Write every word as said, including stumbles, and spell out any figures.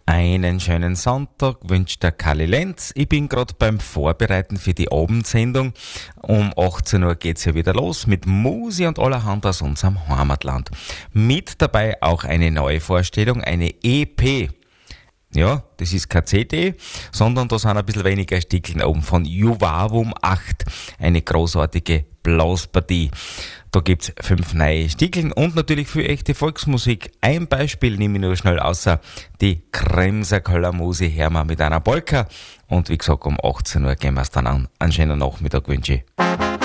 Einen schönen Sonntag wünscht der Kalli Lenz. Ich bin gerade beim Vorbereiten für die Abendsendung. Um achtzehn Uhr geht's ja wieder los mit Musi und allerhand aus unserem Heimatland. Mit dabei auch eine neue Vorstellung, eine E P. Ja, das ist kein C D, sondern da sind ein bisschen weniger Stickeln oben von Juvavum acht. Eine großartige Blaspartie. Da gibt's fünf neue Stickeln und natürlich viel echte Volksmusik. Ein Beispiel nehme ich nur schnell außer die Kremser Musi Hermann mit einer Polka. Und wie gesagt, um achtzehn Uhr gehen wir's dann an. Einen schönen Nachmittag wünsche ich.